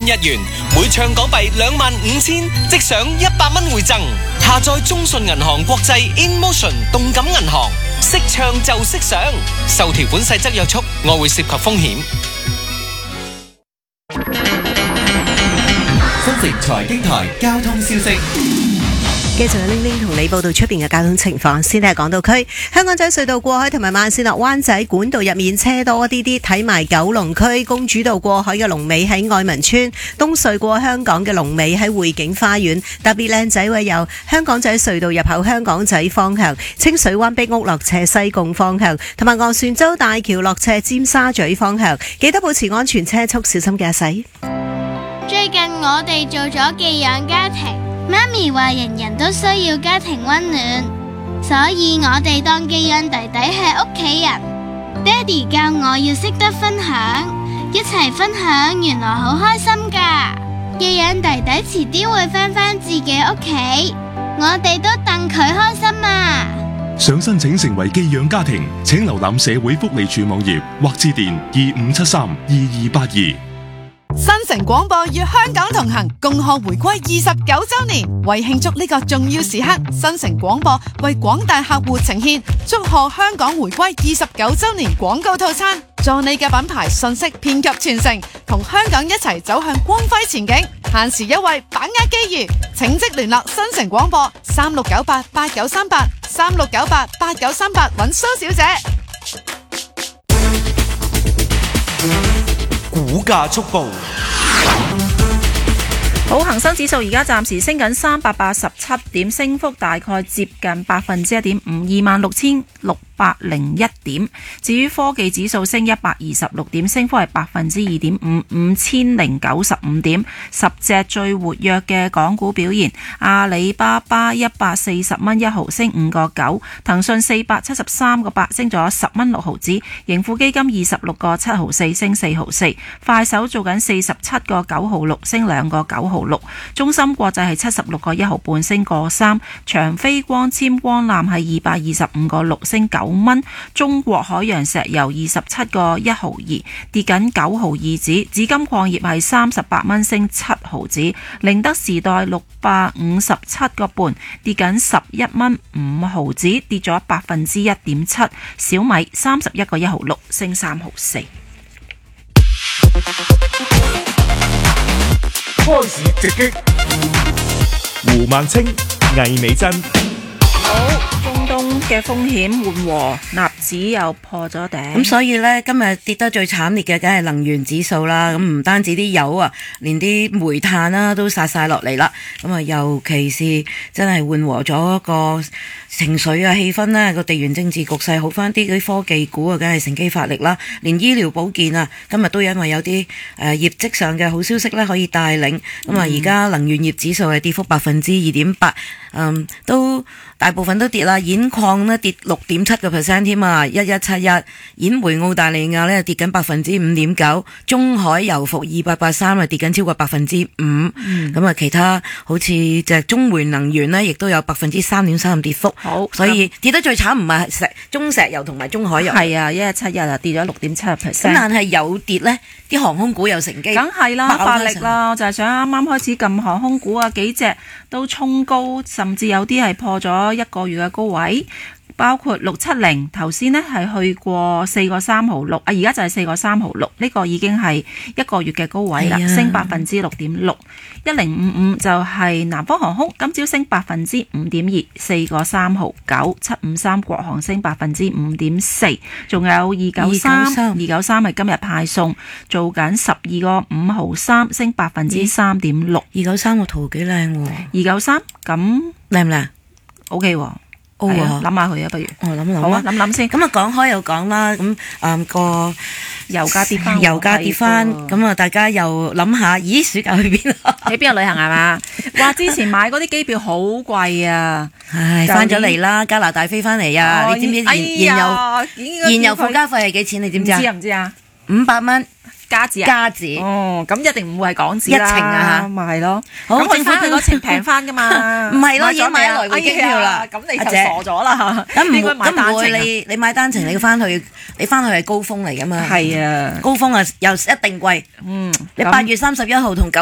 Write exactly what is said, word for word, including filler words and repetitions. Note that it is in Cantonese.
一元，每唱港幣兩萬五千，即賞一百蚊回贈。下載中信銀行國際 InMotion 動感銀行，識唱就識賞。受條款細則約束，我會涉及風險。 新城財經台交通消息。 繼續有玲玲同你報道出邊嘅交通情況。先睇港島區香港仔隧道過海同埋慢線落灣仔管道入面車多一啲啲，睇埋九龍區公主道過海嘅龍尾喺愛民村，東隧過香港嘅龍尾喺匯景花園。特別靚仔位有香港仔隧道入口香港仔方向、清水灣壁屋落斜西貢方向，同埋昂船洲大橋落斜尖沙咀方向。記得保持安全車速，小心駕駛。 最近我哋做咗寄養家庭，媽咪話人人都需要家庭溫暖，所以我哋當寄養弟弟係屋企人。爹哋教我要識得分享，一齊分享原來好開心噶。寄養弟弟遲啲會返返自己屋企，我哋都戥佢開心啊！ 想申請成為寄養家庭，請瀏覽社會福利署網頁或致電二五七三二二八二。 新城廣播與香港同行，共賀回歸二十九周年。為慶祝呢個重要時刻，新城廣播為廣大客戶呈現祝賀香港回歸二十九周年廣告套餐，助你嘅品牌信息遍及全城，同香港一齊走向光輝前景。限時優惠，把握機遇，請即聯絡新城廣播三六九八八九三八三六九八八九三八揾蘇小姐。 股價速報。 好，恒生指數而家暫時升緊三百八十七點，升幅大概接近百分之一點五，二萬六千六百零一點。至於科技指數升一百二十六點，升幅係百分之二點五，五千零九十五點。十隻最活躍嘅港股表現，阿里巴巴一百四十蚊一毫升五個九，騰訊四百七十三個八升咗十蚊六毫子，盈富基金二十六個七毫四升四毫四，快手做緊四十七個九毫六升兩個九毫六，中芯國際係七十六個一毫半升個三，長飛光纖光纜係二百二十五個六升九蚊，中國海洋石油二十七個一毫二跌緊九毫二子，紫金礦業係三十八蚊升七毫子，寧德時代六百五十七個半跌緊十一蚊五毫子，跌咗百分之一點七，小米三十一個一毫六升三毫四。 開市直擊，胡孟青、魏美珍。 好，中東嘅風險緩和，納指又破咗頂。 咁所以呢，今日跌得最慘烈嘅梗係能源指數啦。咁唔單止啲油啊，連啲煤炭啦都殺晒落嚟啦。咁啊，尤其是真係緩和咗個情緒啊、氣氛啦，個地緣政治局勢好翻啲，啲科技股啊，梗係乘機發力啦。連醫療保健啊，今日都因為有啲誒、呃、業績上嘅好消息咧，可以帶領。咁啊，而家能源業指數係跌幅百分之二點八，嗯，都大部分都跌啦。兗礦呢跌六點七個 percent 添啊，一一七一。兗煤澳大利亞呢跌緊百分之五點九，中海油服二八八三啊跌緊超過百分之五。咁啊，其他好似隻中煤能源呢，亦都有百分之三點三跌幅。 好， 所以跌得最慘唔係石中石油同埋中海油， 係啊，一一七一啊跌咗六點七 percent。咁但係有跌呢，啲航空股有乘機， 梗係啦，發力啦，我就係想啱啱開始撳航空股啊，幾隻都衝高，甚至有啲係破咗一個月嘅高位。包括六七零，頭先呢係去過四個三毫六，啊而家就係四個三毫六，呢個已經係一個月嘅高位啦，啊、升百分之六點六。一零五五就係南方航空，今朝升百分之五點二，四個三毫九。七五三國航升百分之五點四，仲有二九三，二九三係今日派送，做緊十二個五毫三，升百分之三點六。 二九三個圖幾靚喎， 二九三咁靚唔靚 ？O K 喎。諗下佢啊，不如哦諗諗好啊，諗諗先。 咁啊，講開又講啦，咁誒個油價跌翻， 油價跌翻，咁啊，大家又諗下，咦，暑假去邊啊？ 去邊度旅行係嘛？哇！之前買嗰啲機票好貴啊， 唉，翻咗嚟啦，加拿大飛翻嚟啊！你知唔知燃燃油燃油附加費係幾錢？你知唔知啊？ 知啊唔知啊？ 五百蚊。 加紙啊！ 加紙哦，咁一定唔會係港紙啦， 一程啊嚇， 咪係咯。 咁佢翻去嗰程平翻噶嘛？ 唔係咯，已經買咗來回機票啦。 咁你就傻咗啦。 咁唔咁唔會你你買單程，你翻去你翻去係高峰嚟噶嘛？ 係啊， 高峰啊又一定貴。嗯，你八月三十一號同九